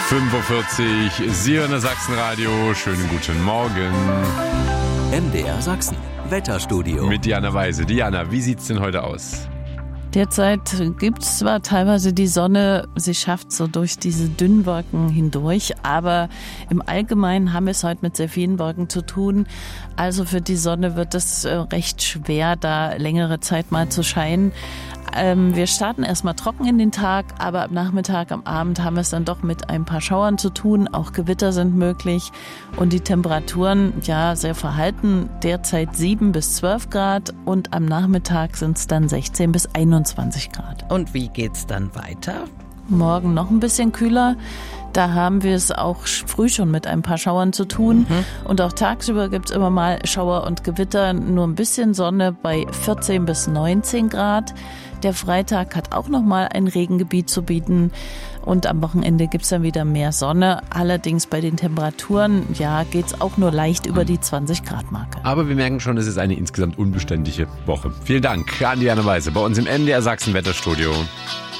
5:40 Uhr, Sie hören das Sachsenradio. Schönen guten Morgen. MDR Sachsen, Wetterstudio. Mit Diana Weise. Diana, wie sieht's denn heute aus? Derzeit gibt's zwar teilweise die Sonne, sie schafft so durch diese dünnen Wolken hindurch, aber im Allgemeinen haben wir es heute mit sehr vielen Wolken zu tun. Also für die Sonne wird es recht schwer, da längere Zeit mal zu scheinen. Wir starten erstmal trocken in den Tag, aber am Nachmittag, am Abend haben wir es dann doch mit ein paar Schauern zu tun. Auch Gewitter sind möglich und die Temperaturen, ja, sehr verhalten. Derzeit 7 bis 12 Grad und am Nachmittag sind es dann 16 bis 21 Grad. Und wie geht's dann weiter? Morgen noch ein bisschen kühler. Da haben wir es auch früh schon mit ein paar Schauern zu tun. Und auch tagsüber gibt es immer mal Schauer und Gewitter. Nur ein bisschen Sonne bei 14 bis 19 Grad. Der Freitag hat auch nochmal ein Regengebiet zu bieten. Und am Wochenende gibt es dann wieder mehr Sonne. Allerdings bei den Temperaturen, ja, geht es auch nur leicht über die 20 Grad Marke. Aber wir merken schon, es ist eine insgesamt unbeständige Woche. Vielen Dank an Diana Weise bei uns im MDR Sachsen Wetterstudio.